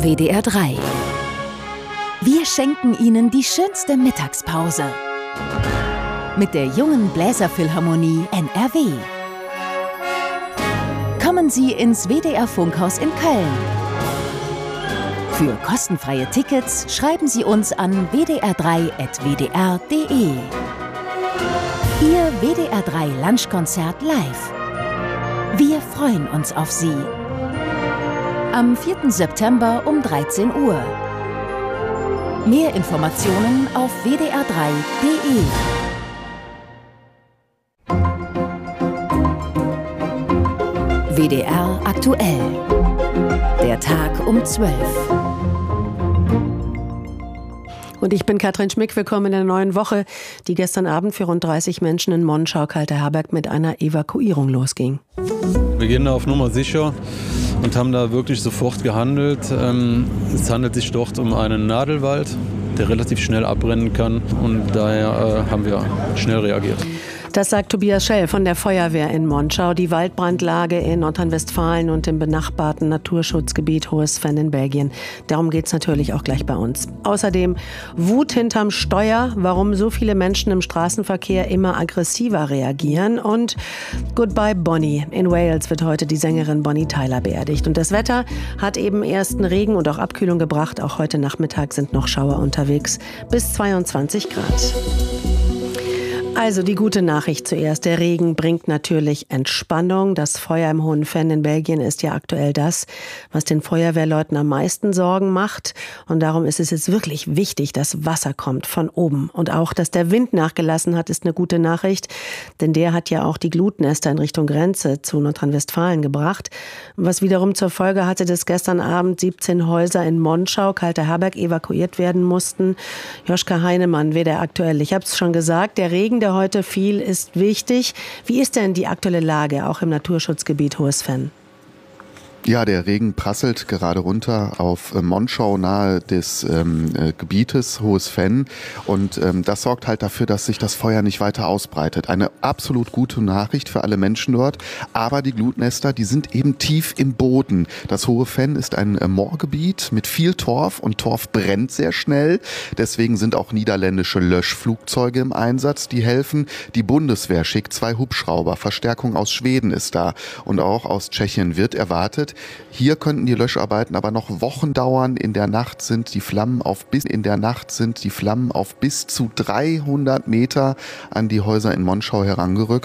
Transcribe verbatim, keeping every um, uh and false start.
W D R drei. Wir schenken Ihnen die schönste Mittagspause mit der jungen Bläserphilharmonie N R W. Kommen Sie ins W D R-Funkhaus in Köln. Für kostenfreie Tickets schreiben Sie uns an w d r drei at w d r punkt d e. Ihr W D R drei Lunchkonzert live. Wir freuen uns auf Sie. Am vierten September um dreizehn Uhr. Mehr Informationen auf w d r drei punkt d e. W D R aktuell. Der Tag um zwölf. Und ich bin Katrin Schmick, willkommen in der neuen Woche, die gestern Abend für rund dreißig Menschen in Monschau-Kalteherberg mit einer Evakuierung losging. Wir gehen da auf Nummer sicher und haben da wirklich sofort gehandelt. Es handelt sich dort um einen Nadelwald, der relativ schnell abbrennen kann, und daher haben wir schnell reagiert. Das sagt Tobias Schell von der Feuerwehr in Monschau. Die Waldbrandlage in Nordrhein-Westfalen und im benachbarten Naturschutzgebiet Hohes Venn in Belgien. Darum geht es natürlich auch gleich bei uns. Außerdem Wut hinterm Steuer, warum so viele Menschen im Straßenverkehr immer aggressiver reagieren. Und Goodbye Bonnie. In Wales wird heute die Sängerin Bonnie Tyler beerdigt. Und das Wetter hat eben ersten Regen und auch Abkühlung gebracht. Auch heute Nachmittag sind noch Schauer unterwegs. Bis zweiundzwanzig Grad. Also die gute Nachricht zuerst. Der Regen bringt natürlich Entspannung. Das Feuer im Hohen Venn in Belgien ist ja aktuell das, was den Feuerwehrleuten am meisten Sorgen macht. Und darum ist es jetzt wirklich wichtig, dass Wasser kommt von oben. Und auch, dass der Wind nachgelassen hat, ist eine gute Nachricht. Denn der hat ja auch die Glutnester in Richtung Grenze zu Nordrhein-Westfalen gebracht. Was wiederum zur Folge hatte, dass gestern Abend siebzehn Häuser in Monschau, Kalteherberg, evakuiert werden mussten. Joschka Heinemann, W D R aktuell. Ich habe es schon gesagt, der Regen, der heute fiel, ist wichtig. Wie ist denn die aktuelle Lage, auch im Naturschutzgebiet Hohes Venn? Ja, der Regen prasselt gerade runter auf Monschau nahe des ähm, äh, Gebietes Hohes Venn, und ähm, das sorgt halt dafür, dass sich das Feuer nicht weiter ausbreitet. Eine absolut gute Nachricht für alle Menschen dort, aber die Glutnester, die sind eben tief im Boden. Das Hohe Venn ist ein äh, Moorgebiet mit viel Torf, und Torf brennt sehr schnell. Deswegen sind auch niederländische Löschflugzeuge im Einsatz, die helfen. Die Bundeswehr schickt zwei Hubschrauber, Verstärkung aus Schweden ist da, und auch aus Tschechien wird erwartet. Hier könnten die Löscharbeiten aber noch Wochen dauern. In der Nacht sind die Flammen auf bis in der Nacht sind die Flammen auf bis zu dreihundert Meter an die Häuser in Monschau herangerückt.